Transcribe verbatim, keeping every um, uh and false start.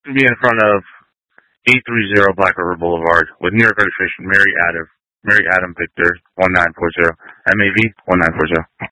to be in front of eight three zero Black River Boulevard with New York registration Mary Adam, Mary Adam Victor one nine four zero, M A V one nine four zero.